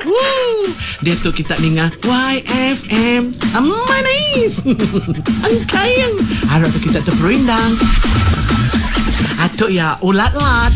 Dia tu kita dengar YFM. Manis. Angkayang. Harap tu kita terperindang. Atuk ya ulat-lat.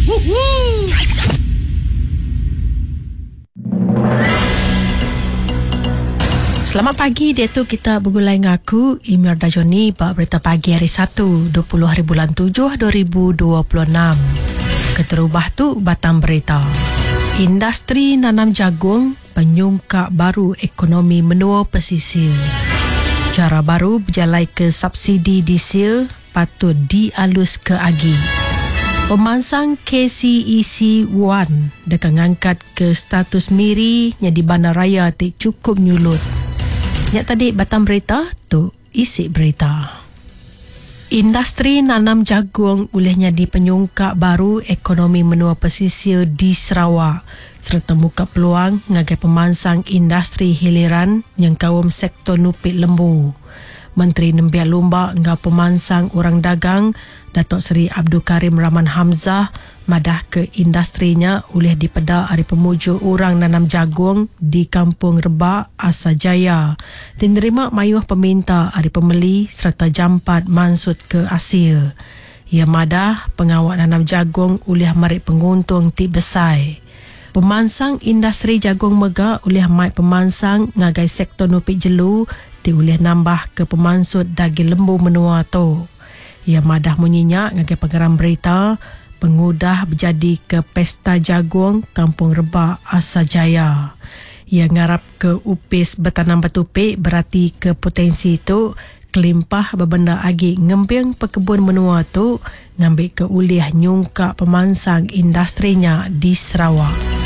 Selamat pagi, dia tu kita bergulai dengan aku Imelda Joni bak berita pagi hari 1 20 hari bulan 7 2026. Keterubah tu batang berita. Industri nanam jagung penyungkak baru ekonomi menua pesisir. Cara baru berjalai ke subsidi diesel patut dialus ke agi. Pemansang KCEC 1 dekat ngangkat ke status miri yang di bandaraya tak cukup nyulut. Yang tadi batang berita tu isi berita. Industri nanam jagung olehnya di penyungkak baru ekonomi menua pesisir di Sarawak serta muka peluang ngagai pemansang industri hiliran yang kaum sektor nupit lembu. Menteri Nembiak Lumba ngau pemansang orang dagang Datuk Seri Abdul Karim Rahman Hamzah madah ke industrinya oleh dipeda hari pemujuk orang nanam jagung di Kampung Rebak, Asajaya. Diterima mayuh peminta hari pembeli serta jampat mansut ke Asia. Ia madah pengawak nanam jagung oleh marik penguntung ti besai. Pemansang industri jagung mega oleh mai pemansang ngagai sektor nupik jelu ti oleh nambah ke pemansut daging lembu menua tu. Ia madah munyinya ngagai pengeram berita pengudah berjadi ke pesta jagung Kampung Rebak Asajaya. Ia ngarap ke upis bertanam batupik berarti ke potensi itu kelimpah berbenda agi ngembing pekebun menua tu ngambil ke uliah nyungkak pemansang industrinya di Sarawak.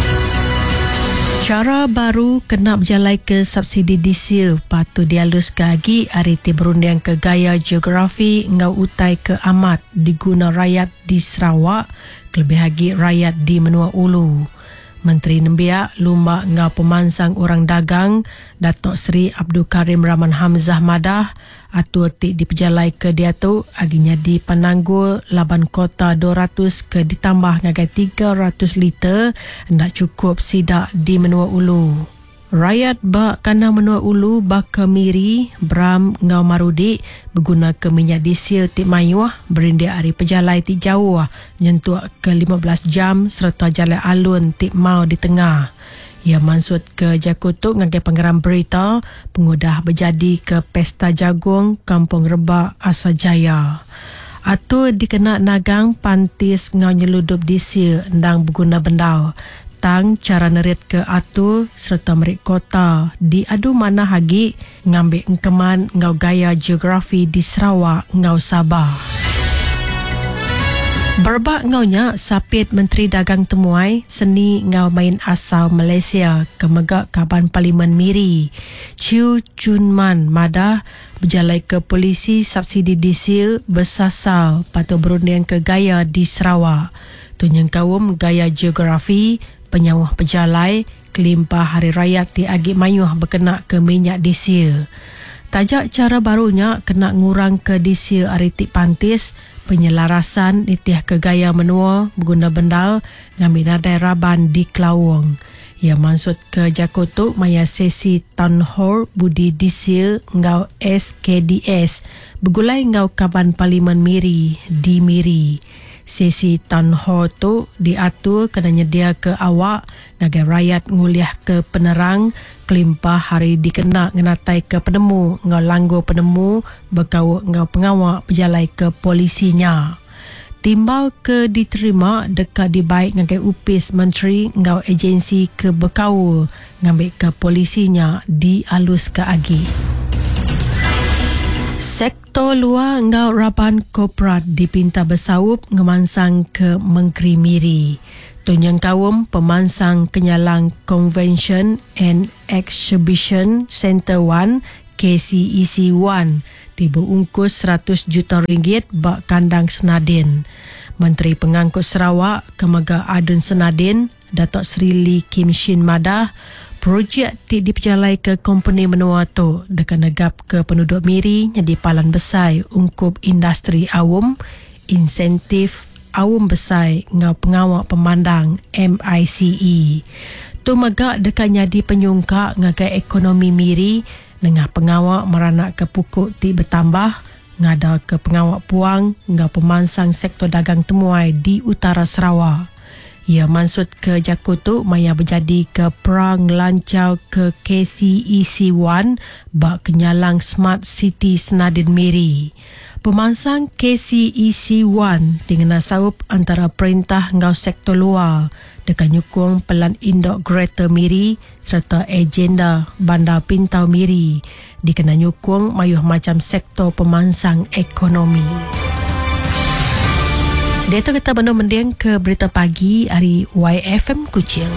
Cara baru kena berjalai ke subsidi diesel patut dialus ke agi hari ti berunding ke gaya geografi ngau utai ke amat diguna rakyat di Sarawak kelebih lagi rakyat di Menua Ulu. Menteri Nembiak Lumba ngau pemansang orang dagang Datuk Seri Abdul Karim Rahman Hamzah madah atur ti diperjalai ke dia tu aginya di Penanggul laban kota 200 ke ditambah ngagai 300 liter nak cukup sidak di Menua Ulu. Rakyat bak kana Menua Ulu bak ke Miri, Bram ngau Marudi berguna ke minyak diesel ti mayuh berindik hari pejalai ti jauh nyentuh ke 15 jam serta jalan alun ti mau di tengah. Ia mansut ke Jakutuk ngagai pengeram berita pengudah berjadi ke pesta jagung Kampung Rebak Asajaya. Atur dikena nagang pantis ngau nyeludup diesel ndang berguna bendau. Tang cara nerit ke atur serta merik kota diadu mana hagi ngambil engkeman ngau gaya geografi di Sarawak ngau Sabah. Berbak ngaunya sapit Menteri Dagang Temuai seni ngau main asal Malaysia ke megak Kaban Parlimen Miri. Chiu Chun Man madah berjalai ke polisi subsidi diesel bersasar patut berunding ke gaya di Sarawak. Tunyang kaum gaya geografi penyawah pejalai kelimpah hari raya ti agi mayuh berkena ke minyak diesel. Tajak cara barunya kena ngurang ke diesel hari ti pantis penyelarasan nitiah ke gaya menua berguna bendal ngambil nadai raban di Kelawang. Ia mansut ke Jakutuk maya sesi Town Hall Budi Diesel ngau SKDS bergulai ngau Kaban Parlimen Miri di Miri. Sesi Town Hall tu diatur kena nyedia ke awak ngagai rakyat nguliah ke penerang kelimpah hari dikena ngenatai ke penemu ngau langgo penemu berkau ngau pengawak berjalai ke polisinya. Timbau ke diterima dekat dibaik ngagai upis menteri ngau agensi ke berkau ngambil ke polisinya dialus ke agi. Sektor luar ngau Raban Korporat dipinta bersaup ngemansang ke Mengkeri Miri. Tunyang kaum pemansang Kenyalang Convention and Exhibition Center 1 KCEC 1 tiba ungkus 100 juta ringgit bak kandang Senadin. Menteri Pengangkut Sarawak Kemega Adun Senadin Datuk Seri Lee Kim Shin madah projek ti diperjalai ke company menua tu dekat negap ke penduduk Miri yang dipalan besar ungkup industri awam, insentif awam besar ngau pengawak pemandang MICE. Tu megak dekat nyadi penyungkak ngagai ekonomi miri dengan pengawak meranak ke pukuk ti bertambah ngada ke pengawak puang ngau pemansang sektor dagang temuai di utara Sarawak. Ia maksud ke Jakutu maya berjadi ke perang lancau ke KCEC1 bak kenyalang Smart City Senadin Miri. Pemansang KCEC1 dengan saup antara perintah ngau sektor luar dekat nyukung pelan indok Greater Miri serta agenda Bandar Pintau Miri dikena nyukung mayuh macam sektor pemansang ekonomi. Data kita benar mendiang ke berita pagi hari YFM Kuching.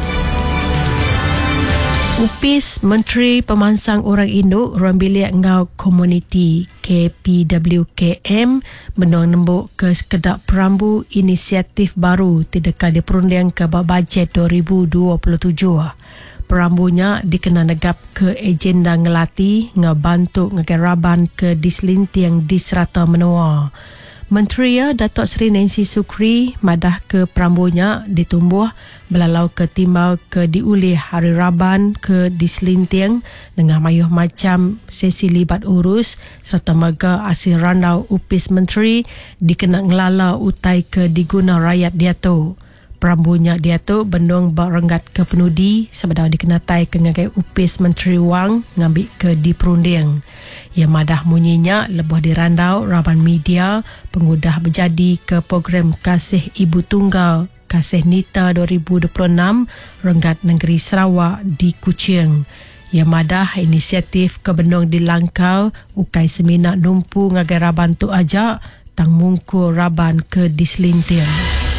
Upis Menteri Pemansang Orang Induk Ruang Bilik Ngau Komuniti KPWKM menang nembuk ke sekedap perambu inisiatif baru tidak diperunding ke bajet 2027. Perambunya dikena negap ke agenda ngelati ngebantu ngegeraban ke dislintiang di serata menua. Menteri Datuk Seri Nancy Sukri madah ke perambunya ditumbuh belalau ke timbau ke diulih hari Raban ke diselintiang dengan mayuh macam sesi libat urus serta mega hasil randau upis menteri dikena ngelala utai ke diguna rakyat dia tu. Perambunya dia tu bendung berenggat ke penudi sebab dikenatai ke ngagai upis Menteri Wang ngambil ke diperunding. Ia madah munyinya lebuh dirandau Raban Media pengudah berjadi ke program Kasih Ibu Tunggal Kasih Nita 2026 Renggat Negeri Sarawak di Kuching. Ia madah inisiatif ke bendung di Langkau ukai seminar numpu ngagai Raban tu ajak tang mungku Raban ke diselintir.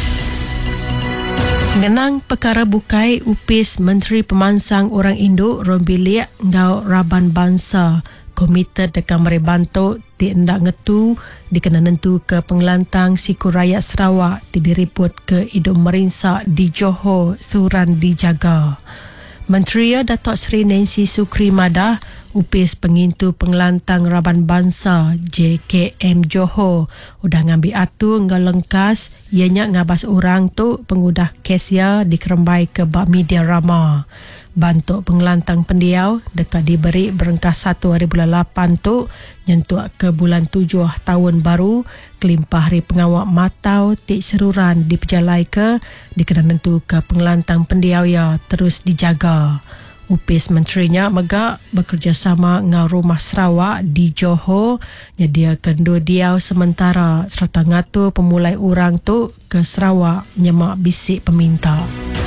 Ngenang perkara bukai upis Menteri Pemansang Orang Induk Ruang Bilik Ngau Raban Bangsa komited dekat merebantu ti endak ngetu dikena nentu ke pengelantang siku rakyat Sarawak ti diriput ke hidup merinsak di Johor suran dijaga. Menteri Datuk Seri Nancy Sukri madah upis pengintu pengelantang Raban Bangsa JKM Johor udah ngambil atu ngau lengkas ianya ngabas orang tu pengudah kesya dikerembai ke bak media Rama. Bantuk pengelantang pendiau dekat diberi berengkas 1 hari bulan 8 tu nyentuh ke bulan 7 tahun baru kelimpah hari pengawak matau tik seruran diperjalai ke dikena nentu ke pengelantang pendiau ya terus dijaga. Upis menterinya megak bekerjasama dengan Rumah Sarawak di Johor nyedia kendu diau sementara serta ngatur pemulai orang tu ke Sarawak nyemak bisik peminta.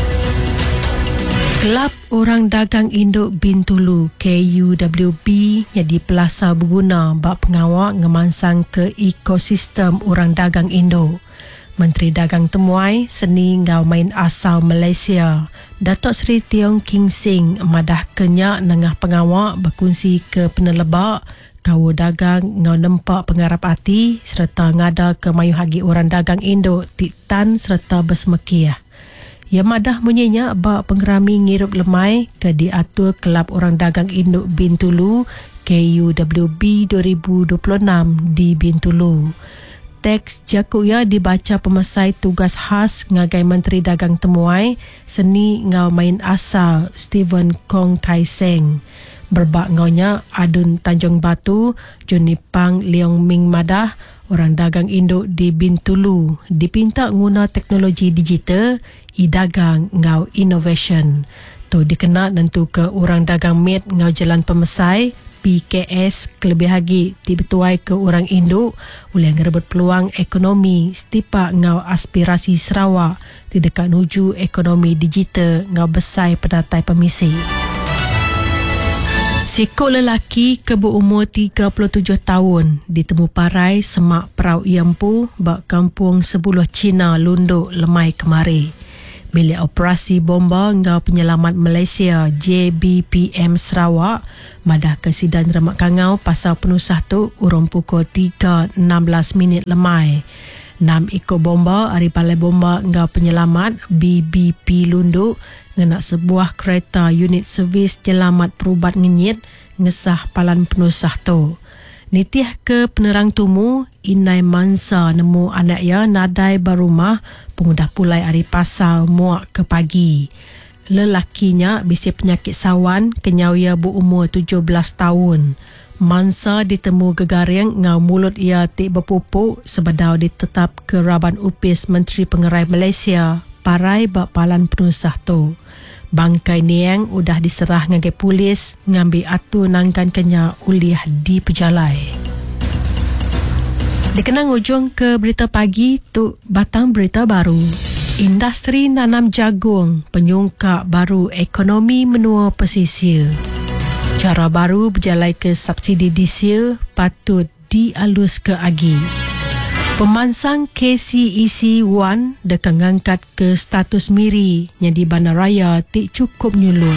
Kelab Orang Dagang Induk Bintulu KUWB jadi pelasa berguna bak pengawak ngemansang ke ekosistem orang dagang Induk. Menteri Dagang Temuai Seni Ngau Main Asal Malaysia Datuk Seri Tiong King Sing madah kenyak nengah pengawak berkongsi ke penelebak kawa dagang ngau nempak pengarap hati serta ngada ke mayu hagi orang dagang Induk Tiktan serta bersemekiah. Ia madah munyinya bak pengerami ngirup lemai ke diatur Kelab Orang Dagang Induk Bintulu KUWB 2026 di Bintulu. Teks Jakuya dibaca pemesai tugas khas ngagai Menteri Dagang Temuai Seni Ngau Main Asal Stephen Kong Kai Seng. Berbak ngaunya Adun Tanjung Batu, Joni Pang Leong Ming madah orang dagang induk di Bintulu dipinta guna teknologi digital i-dagang ngau innovation. Tu dikena nentu ke orang dagang mit ngau jalan pemesai PKS kelebih lagi dibetuai ke orang induk oleh ngerebut peluang ekonomi setipak ngau aspirasi Sarawak di dekat nuju ekonomi digital ngau besai pedatai pemisi. Sikok lelaki berumur 37 tahun ditemu parai semak Perau Iampu bak kampung Sebuloh Cina Lunduk Lemai kemari. Bilik Operasi Bomba Ngau Penyelamat Malaysia JBPM Sarawak madah ke sidang remak kangau pasal penusah tu urung pukul 3.16 lemai. 6 ekor bomba hari balai bomba Ngau Penyelamat BBP Lunduk ngenak sebuah kereta unit servis jelamat perubat ngenyit ngesah palan penusah tu. Nitiah ke penerang tumu Inai Mansa nemu anak ya nadai barumah pengudah pulai hari pasal muak ke pagi. lelakinya bisi penyakit sawan kenyau ia berumur 17 tahun. Mangsa ditemu gegaring ngau mulut ia tik berpupuk sebadau ditetap ke Raban Upis Menteri Pengerai Malaysia parai bakpalan penusah tu. Bangkai niang udah diserah ngagai polis ngambil atu nangkan kenya uliah di pejalai. Dikenang ujung ke berita pagi tu batang berita baru. Industri nanam jagung penyungkak baru ekonomi menua pesisir. Cara baru berjalai ke subsidi diesel patut dialus ke agi. Pemansang KCEC 1 dekat ngangkat ke status miri yang di bandaraya tik cukup nyulut.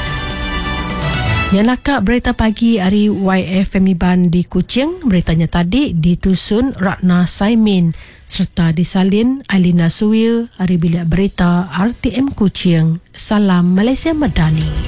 Yang nakak berita pagi hari YFM Iban di Kuching, beritanya tadi ditusun Ratna Saimin serta disalin Ailina Suwil, hari bilik berita RTM Kuching. Salam Malaysia Madani.